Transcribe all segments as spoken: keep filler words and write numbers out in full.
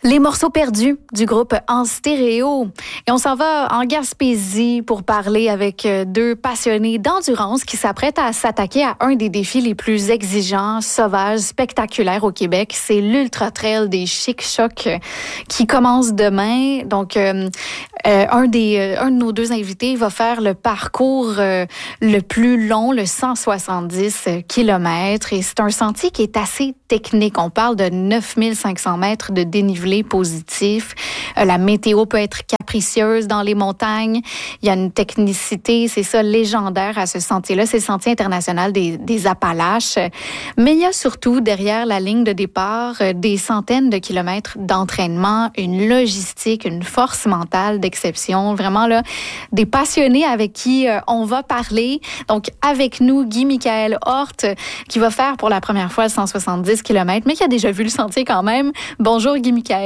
Les morceaux perdus du groupe En Stéréo. Et on s'en va en Gaspésie pour parler avec deux passionnés d'endurance qui s'apprêtent à s'attaquer à un des défis les plus exigeants, sauvages, spectaculaires au Québec. C'est l'Ultra Trail des Chic-Chocs qui commence demain. Donc, euh, euh, un, des, euh, un de nos deux invités va faire le parcours euh, le plus long, le cent soixante-dix kilomètres. Et c'est un sentier qui est assez technique. On parle de neuf mille cinq cents mètres de dénivelé positif. Euh, la météo peut être capricieuse dans les montagnes. Il y a une technicité, c'est ça, légendaire à ce sentier-là. C'est le sentier international des, des Appalaches. Mais il y a surtout, derrière la ligne de départ, euh, des centaines de kilomètres d'entraînement, une logistique, une force mentale d'exception. Vraiment, là, des passionnés avec qui euh, on va parler. Donc, avec nous, Guy-Michael Horth, qui va faire pour la première fois le cent soixante-dix kilomètres, mais qui a déjà vu le sentier quand même. Bonjour, Guy-Michael.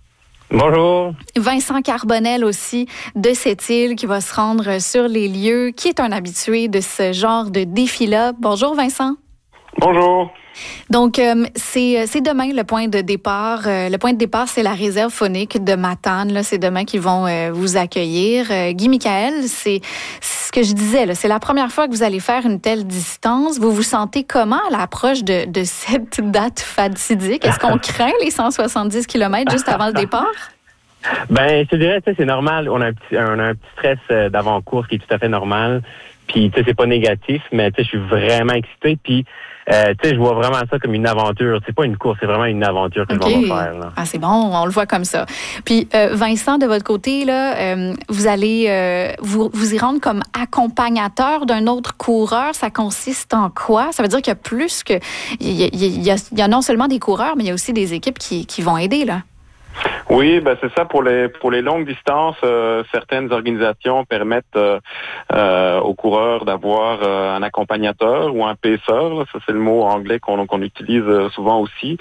Bonjour. Vincent Carbonel aussi de Sept-Îles qui va se rendre sur les lieux, qui est un habitué de ce genre de défi-là. Bonjour Vincent. Bonjour. Donc, euh, c'est, c'est demain le point de départ. Euh, le point de départ, c'est la réserve faunique de Matane. Là, c'est demain qu'ils vont euh, vous accueillir. Euh, Guy-Michael, c'est, c'est ce que je disais, là, c'est la première fois que vous allez faire une telle distance. Vous vous sentez comment à l'approche de, de cette date fatidique? Est-ce qu'on craint les cent soixante-dix kilomètres juste avant le départ? Ben, je te dirais, tu sais, c'est normal. On a un petit, on a un petit stress euh, d'avant-course qui est tout à fait normal. Puis, tu sais, c'est pas négatif, mais tu sais, je suis vraiment excité. Puis, euh, tu sais, je vois vraiment ça comme une aventure. C'est pas une course, c'est vraiment une aventure que okay. je vais faire. Là. Ah, c'est bon, on le voit comme ça. Puis, euh, Vincent, de votre côté, là, euh, vous allez euh, vous, vous y rendre comme accompagnateur d'un autre coureur. Ça consiste en quoi? Ça veut dire qu'il y a plus que... Il y a, il y a, il y a non seulement des coureurs, mais il y a aussi des équipes qui, qui vont aider, là. Oui, ben c'est ça pour les pour les longues distances. Euh, certaines organisations permettent euh, euh, aux coureurs d'avoir euh, un accompagnateur ou un paceur. Ça c'est le mot anglais qu'on qu'on utilise souvent aussi.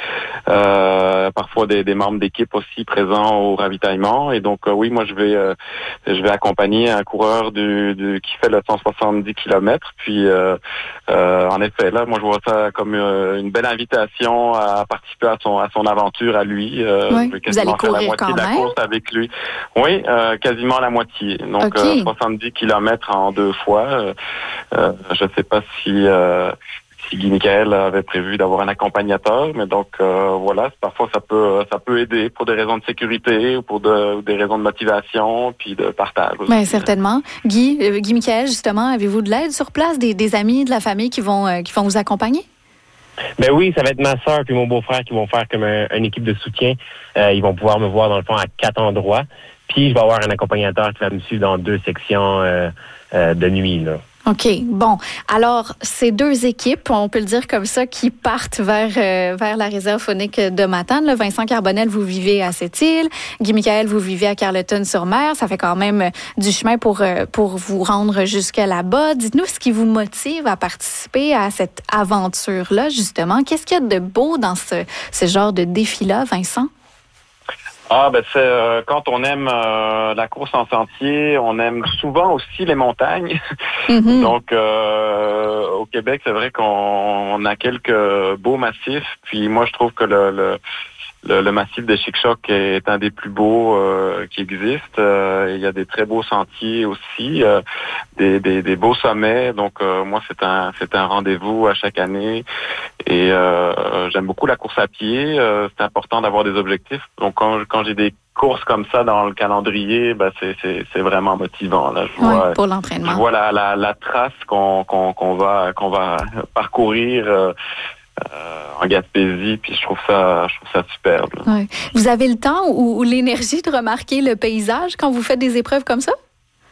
Euh, parfois des, des membres d'équipe aussi présents au ravitaillement. Et donc euh, oui, moi je vais euh, je vais accompagner un coureur du, du qui fait le cent soixante-dix kilomètres. Puis euh, euh, en effet là, moi je vois ça comme euh, une belle invitation à participer à son à son aventure à lui. Euh, oui, vous allez courir la moitié quand de la même. course avec lui. Oui, euh, quasiment la moitié. Donc okay. euh, soixante-dix kilomètres en deux fois. Euh, euh, je ne sais pas si euh, si Guy-Michael avait prévu d'avoir un accompagnateur, mais donc euh, voilà, parfois ça peut ça peut aider pour des raisons de sécurité ou pour de, des raisons de motivation puis de partage. Aussi. Bien, certainement. Guy, euh, Guy-Michael, justement, avez-vous de l'aide sur place, des, des amis, de la famille qui vont euh, qui vont vous accompagner? Ben oui, ça va être ma sœur puis mon beau-frère qui vont faire comme un, une équipe de soutien. Euh, ils vont pouvoir me voir dans le fond à quatre endroits. Puis je vais avoir un accompagnateur qui va me suivre dans deux sections euh, euh, de nuit, là. OK. Bon. Alors, ces deux équipes, on peut le dire comme ça, qui partent vers euh, vers la réserve faunique de Matane. Là, Vincent Carbonel, vous vivez à Sept-Îles. Guy-Michael, vous vivez à Carleton-sur-Mer. Ça fait quand même du chemin pour euh, pour vous rendre jusqu'à là-bas. Dites-nous ce qui vous motive à participer à cette aventure-là, justement. Qu'est-ce qu'il y a de beau dans ce, ce genre de défi-là, Vincent? Ah ben c'est euh, quand on aime euh, la course en sentier, on aime souvent aussi les montagnes. Mm-hmm. Donc euh, au Québec, c'est vrai qu'on on a quelques beaux massifs. Puis moi, je trouve que le, le Le, le massif des Chic-Chocs est un des plus beaux euh, qui existent. Euh, il y a des très beaux sentiers aussi, euh, des, des, des beaux sommets. Donc euh, moi, c'est un c'est un rendez-vous à chaque année. Et euh, j'aime beaucoup la course à pied. Euh, c'est important d'avoir des objectifs. Donc quand, quand j'ai des courses comme ça dans le calendrier, ben c'est c'est, c'est vraiment motivant. Là, je vois, oui, pour l'entraînement. Je vois la, la, la trace qu'on qu'on qu'on va qu'on va parcourir. Euh, Euh, en Gaspésie, puis je trouve ça, je trouve ça superbe. Ouais. Vous avez le temps ou, ou l'énergie de remarquer le paysage quand vous faites des épreuves comme ça?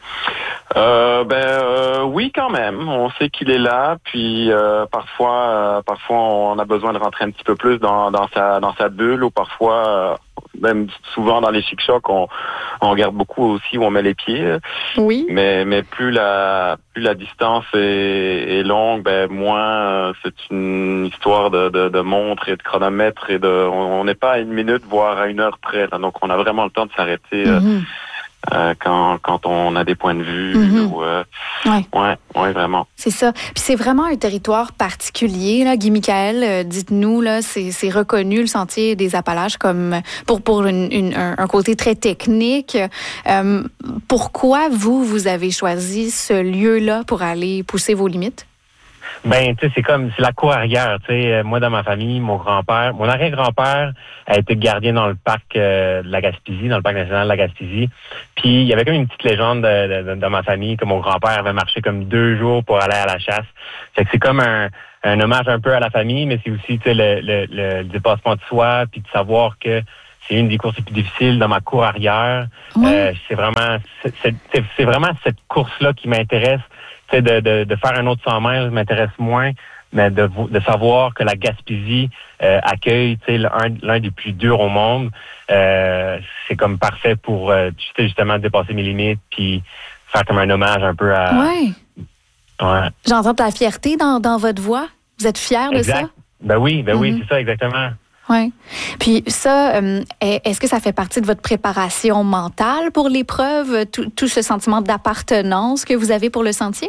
Euh, ben euh, oui, quand même. On sait qu'il est là, puis euh, parfois, euh, parfois on a besoin de rentrer un petit peu plus dans, dans sa dans sa bulle, ou parfois, euh, même souvent dans les Chic-Chocs, on, on regarde beaucoup aussi où on met les pieds. Oui. Mais mais plus la plus la distance est, est longue, ben moins euh, c'est une histoire de, de de montre et de chronomètre et de on n'est pas à une minute voire à une heure près. Là, donc on a vraiment le temps de s'arrêter. Euh, mm-hmm. euh, quand quand on a des points de vue. Mm-hmm. Ou, euh, ouais. ouais, ouais, vraiment. C'est ça. Puis c'est vraiment un territoire particulier, là. Guy Michael, euh, dites-nous, là, c'est, c'est reconnu le sentier des Appalaches comme pour pour une, une, un, un côté très technique. Euh, pourquoi vous vous avez choisi ce lieu-là pour aller pousser vos limites? Ben, tu sais, c'est comme, c'est la cour arrière, tu sais. Moi, dans ma famille, mon grand-père, mon arrière-grand-père a été gardien dans le parc euh, de la Gaspésie, dans le parc national de la Gaspésie. Puis, il y avait comme une petite légende de, de, de ma famille que mon grand-père avait marché comme deux jours pour aller à la chasse. Fait que c'est comme un, un hommage un peu à la famille, mais c'est aussi, tu sais, le, le, le, le dépassement de soi, puis de savoir que c'est une des courses les plus difficiles dans ma cour arrière. Oui. Euh, c'est vraiment, c'est, c'est, c'est vraiment cette course-là qui m'intéresse. De, de, de faire un autre cent miles m'intéresse moins, mais de, de savoir que la Gaspésie euh, accueille l'un, l'un des plus durs au monde, euh, c'est comme parfait pour euh, justement dépasser mes limites puis faire comme un hommage un peu à... Oui. Ouais. J'entends de la fierté dans, dans votre voix. Vous êtes fier de exact. ça? Ben oui, ben mm-hmm. oui, c'est ça exactement. Oui. Puis ça, euh, est-ce que ça fait partie de votre préparation mentale pour l'épreuve, tout, tout ce sentiment d'appartenance que vous avez pour le sentier?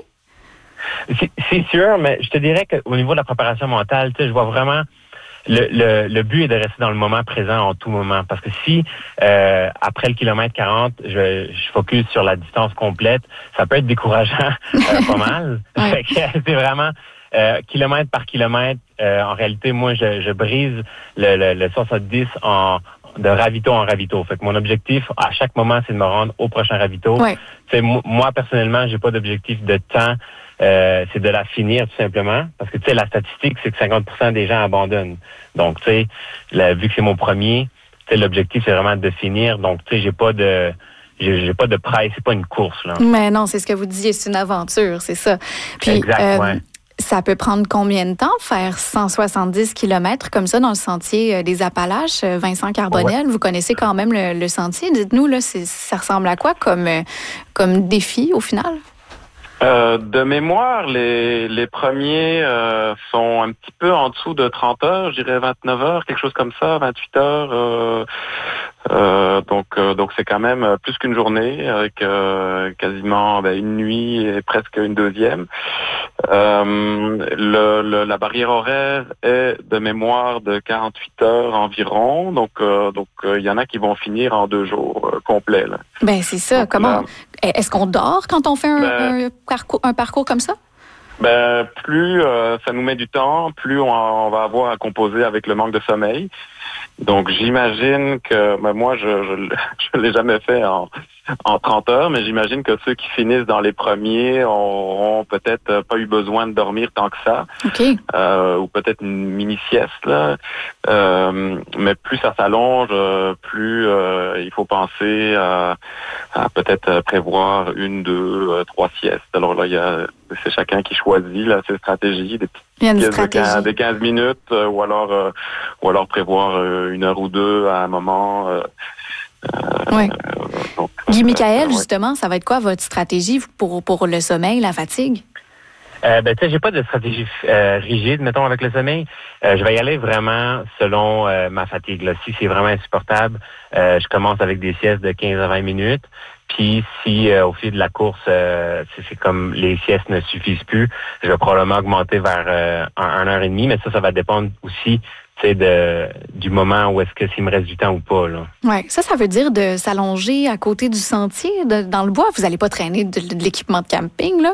C'est, c'est sûr, mais je te dirais qu'au niveau de la préparation mentale, tu sais, je vois vraiment le, le, le but est de rester dans le moment présent en tout moment. Parce que si euh, après le kilomètre quarante, je, je focus sur la distance complète, ça peut être décourageant euh, pas mal. Fait que c'est vraiment euh, kilomètre par kilomètre. Euh, en réalité, moi, je, je brise le, le, le soixante-dix en de ravito en ravito. Fait que mon objectif, à chaque moment, c'est de me rendre au prochain ravito. Ouais. T'sais, moi, personnellement, j'ai pas d'objectif de temps. Euh, c'est de la finir, tout simplement. Parce que, tu sais, la statistique, c'est que cinquante pour cent des gens abandonnent. Donc, tu sais, vu que c'est mon premier, tu sais, l'objectif, c'est vraiment de finir. Donc, tu sais, j'ai pas de... J'ai, j'ai pas de presse, c'est pas une course, là. Mais non, c'est ce que vous disiez, c'est une aventure, c'est ça. Puis, exact, euh, ouais. Ça peut prendre combien de temps faire cent soixante-dix kilomètres comme ça dans le sentier des Appalaches? Vincent Carbonel, ouais. Vous connaissez quand même le, le sentier. Dites-nous, là, c'est, ça ressemble à quoi comme, comme défi au final? Euh, de mémoire, les, les premiers euh, sont un petit peu en dessous de trente heures, je dirais vingt-neuf heures, quelque chose comme ça, vingt-huit heures. Euh, euh, donc, euh, donc c'est quand même plus qu'une journée, avec euh, quasiment ben, une nuit et presque une deuxième. Euh, le, le, la barrière horaire est de mémoire de quarante-huit heures environ, donc euh, donc il euh, y en a qui vont finir en deux jours euh, complets. Là. Ben c'est ça. Donc, comment là, est-ce qu'on dort quand on fait un, ben, un, parcours, un parcours comme ça? Ben plus euh, ça nous met du temps, plus on, on va avoir à composer avec le manque de sommeil. Donc j'imagine que ben, moi je je, je l'ai jamais fait en en trente heures, mais j'imagine que ceux qui finissent dans les premiers auront peut-être pas eu besoin de dormir tant que ça, okay. euh, ou peut-être une mini sieste là. Euh, mais plus ça s'allonge, plus euh, il faut penser à, à peut-être prévoir une, deux, trois siestes. Alors là, il y a c'est chacun qui choisit là ses stratégies, des petites il y a une pièces stratégie. de quinze, des quinze minutes, euh, ou alors euh, ou alors prévoir euh, une heure ou deux à un moment. Euh, Euh, oui. Donc, Guy Michael, euh, justement, ça va être quoi votre stratégie pour, pour le sommeil, la fatigue? Euh, ben, tu sais, j'ai pas de stratégie euh, rigide, mettons, avec le sommeil. Euh, je vais y aller vraiment selon euh, ma fatigue. Là. Si c'est vraiment insupportable, euh, je commence avec des siestes de quinze à vingt minutes. Puis si euh, au fil de la course, euh, c'est, c'est comme les siestes ne suffisent plus, je vais probablement augmenter vers euh, un, une heure et demie. Mais ça, ça va dépendre aussi de du moment où est-ce que s'il me reste du temps ou pas. Là. Ouais, ça, ça veut dire de s'allonger à côté du sentier, de, dans le bois. Vous n'allez pas traîner de, de l'équipement de camping, là?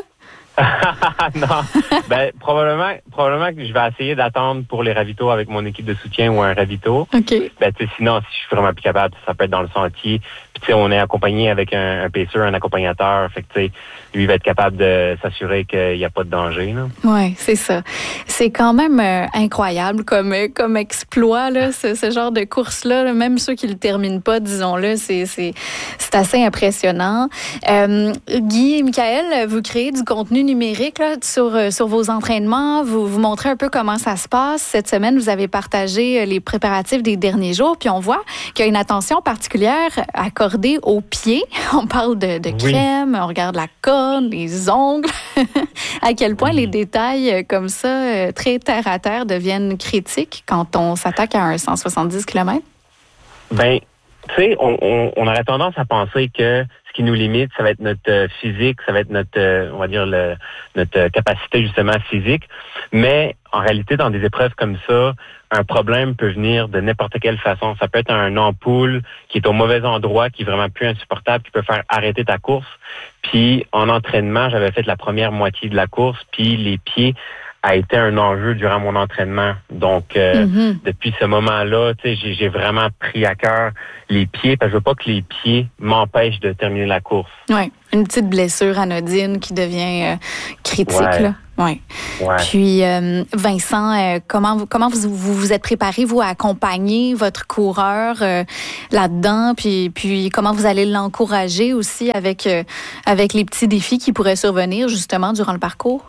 non, ben probablement, probablement que je vais essayer d'attendre pour les ravitaux avec mon équipe de soutien ou un ravito. Ok. Ben tu sais, sinon, si je suis vraiment plus capable, ça peut être dans le sentier. Puis tu sais, on est accompagné avec un, un pacer, un accompagnateur. Fait que tu sais, lui il va être capable de s'assurer qu'il n'y a pas de danger. Là. Ouais, c'est ça. C'est quand même euh, incroyable comme comme exploit là, ce, ce genre de course là. Même ceux qui le terminent pas, disons-le, c'est c'est c'est assez impressionnant. Euh, Guy et Michael, vous créez du contenu numérique là, sur, sur vos entraînements. Vous vous montrez un peu comment ça se passe. Cette semaine, vous avez partagé les préparatifs des derniers jours, puis on voit qu'il y a une attention particulière accordée aux pieds. On parle de, de crème, oui. On regarde la corne, les ongles. À quel point oui. Les détails comme ça, très terre-à-terre, deviennent critiques quand on s'attaque à un cent soixante-dix kilomètres? Ben Tu sais, on, on, on aurait tendance à penser que ce qui nous limite, ça va être notre physique, ça va être notre, on va dire, le, notre capacité justement physique. Mais en réalité, dans des épreuves comme ça, un problème peut venir de n'importe quelle façon. Ça peut être un ampoule qui est au mauvais endroit, qui est vraiment plus insupportable, qui peut faire arrêter ta course. Puis en entraînement, j'avais fait la première moitié de la course, puis les pieds a été un enjeu durant mon entraînement. Donc, euh, mm-hmm. depuis ce moment-là, tu sais, j'ai, j'ai vraiment pris à cœur les pieds, parce que je veux pas que les pieds m'empêchent de terminer la course. Oui, une petite blessure anodine qui devient euh, critique, ouais. là. Ouais. Ouais. Puis, euh, Vincent, euh, comment vous, comment vous, vous vous êtes préparé, vous, à accompagner votre coureur euh, là-dedans, puis, puis comment vous allez l'encourager aussi avec, euh, avec les petits défis qui pourraient survenir, justement, durant le parcours?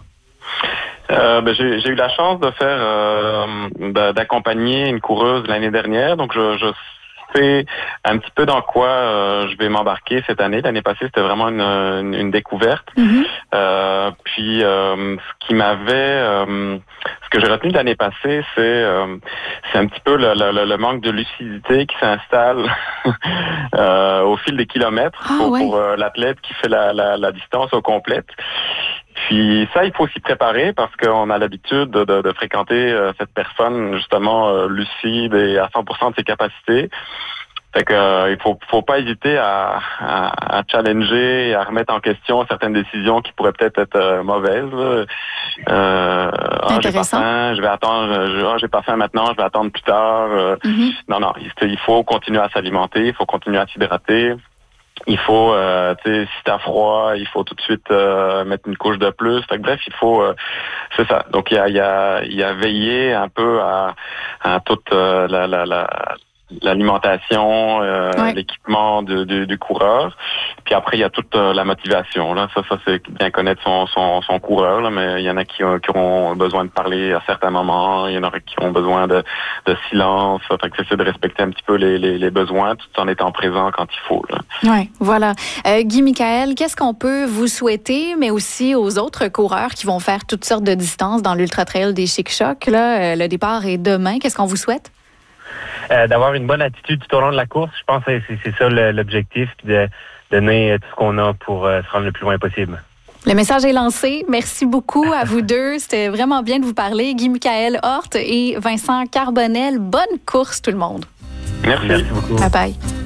Euh, ben, j'ai, j'ai eu la chance de faire euh, d'accompagner une coureuse l'année dernière, donc je, je sais un petit peu dans quoi euh, je vais m'embarquer cette année. L'année passée, c'était vraiment une, une, une découverte. Mm-hmm. Euh, puis euh, ce qui m'avait, euh, ce que j'ai retenu de l'année passée, c'est euh, c'est un petit peu le, le, le manque de lucidité qui s'installe euh, au fil des kilomètres ah, pour, ouais. pour euh, l'athlète qui fait la, la, la distance au complète. Puis ça, il faut s'y préparer parce qu'on a l'habitude de, de, de fréquenter euh, cette personne justement euh, lucide et à cent pour cent de ses capacités. Fait que euh, il faut faut pas hésiter à, à, à challenger et à remettre en question certaines décisions qui pourraient peut-être être euh, mauvaises. Euh, ah, j'ai pas faim, je vais attendre. Je, ah, j'ai pas faim maintenant, je vais attendre plus tard. Euh, mm-hmm. Non, non, il, il faut continuer à s'alimenter, il faut continuer à s'hydrater. Il faut, euh, tu sais, si t'as froid, il faut tout de suite euh, mettre une couche de plus. Fait que, bref, il faut, euh, c'est ça. Donc il y a, il y a, il y a veillé un peu à, à toute euh, la, la, la, l'alimentation, euh, ouais. l'équipement de, de, du coureur. Puis après, il y a toute euh, la motivation. Là, ça, ça c'est bien connaître son, son, son coureur. Là, mais il y en a qui, euh, qui auront besoin de parler à certains moments. Il y en a qui ont besoin de, de silence. Fait que c'est de respecter un petit peu les, les, les besoins, tout en étant présent quand il faut. Oui, voilà. Euh, Guy Michael, qu'est-ce qu'on peut vous souhaiter, mais aussi aux autres coureurs qui vont faire toutes sortes de distances dans l'Ultra Trail des Chic-Chocs? Là, le départ est demain. Qu'est-ce qu'on vous souhaite? Euh, d'avoir une bonne attitude tout au long de la course. Je pense que c'est, c'est ça le, l'objectif, de donner tout ce qu'on a pour euh, se rendre le plus loin possible. Le message est lancé. Merci beaucoup à vous deux. C'était vraiment bien de vous parler. Guy Michael Horte et Vincent Carbonel. Bonne course tout le monde. Merci, Merci beaucoup. Bye bye.